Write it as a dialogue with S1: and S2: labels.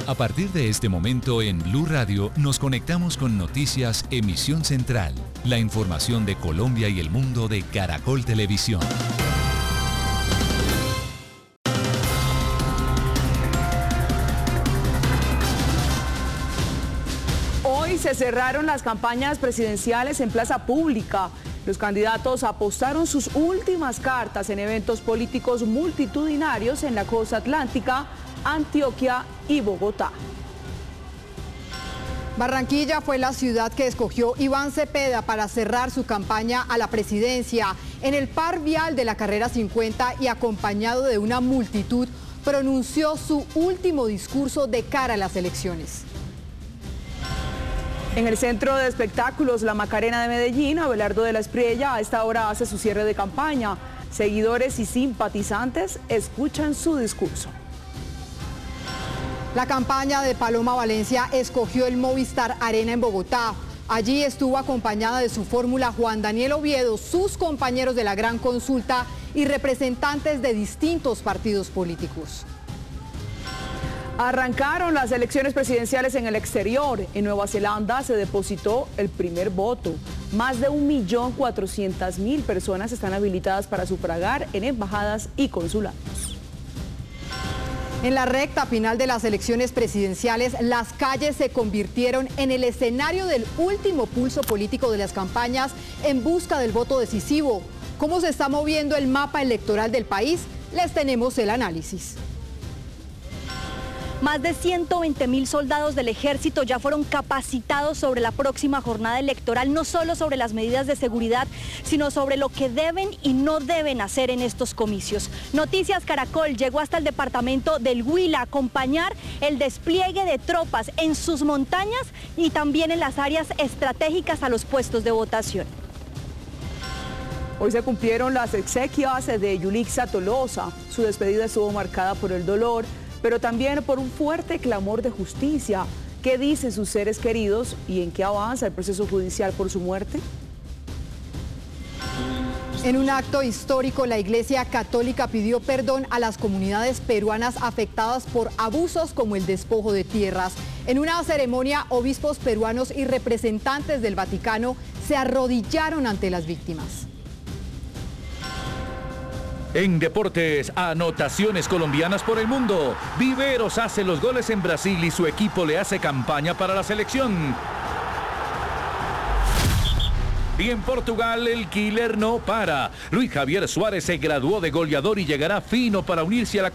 S1: A partir de este momento en Blue Radio nos conectamos con Noticias Emisión Central, la información de Colombia y el mundo de Caracol Televisión.
S2: Hoy se cerraron las campañas presidenciales en plaza pública. Los candidatos apostaron sus últimas cartas en eventos políticos multitudinarios en la costa atlántica, Antioquia y Bogotá.
S3: Barranquilla fue la ciudad que escogió Iván Cepeda para cerrar su campaña a la presidencia. En el par vial de la carrera 50 y acompañado de una multitud, pronunció su último discurso de cara a las elecciones.
S2: En el Centro de Espectáculos La Macarena de Medellín, Abelardo de la Espriella a esta hora hace su cierre de campaña. Seguidores y simpatizantes escuchan su discurso.
S3: La campaña de Paloma Valencia escogió el Movistar Arena en Bogotá. Allí estuvo acompañada de su fórmula Juan Daniel Oviedo, sus compañeros de la Gran Consulta y representantes de distintos partidos políticos.
S2: Arrancaron las elecciones presidenciales en el exterior. En Nueva Zelanda se depositó el primer voto. Más de 1.400.000 personas están habilitadas para sufragar en embajadas y consulados.
S3: En la recta final de las elecciones presidenciales, las calles se convirtieron en el escenario del último pulso político de las campañas en busca del voto decisivo. ¿Cómo se está moviendo el mapa electoral del país? Les tenemos el análisis.
S4: Más de 120.000 soldados del ejército ya fueron capacitados sobre la próxima jornada electoral, no solo sobre las medidas de seguridad, sino sobre lo que deben y no deben hacer en estos comicios. Noticias Caracol llegó hasta el departamento del Huila a acompañar el despliegue de tropas en sus montañas y también en las áreas estratégicas a los puestos de votación.
S2: Hoy se cumplieron las exequias de Yulixa Tolosa. Su despedida estuvo marcada por el dolor, pero también por un fuerte clamor de justicia. ¿Qué dicen sus seres queridos y en qué avanza el proceso judicial por su muerte?
S3: En un acto histórico, la Iglesia Católica pidió perdón a las comunidades peruanas afectadas por abusos como el despojo de tierras. En una ceremonia, obispos peruanos y representantes del Vaticano se arrodillaron ante las víctimas.
S5: En deportes, anotaciones colombianas por el mundo. Viveros hace los goles en Brasil y su equipo le hace campaña para la selección. Y en Portugal el killer no para. Luis Javier Suárez se graduó de goleador y llegará fino para unirse a la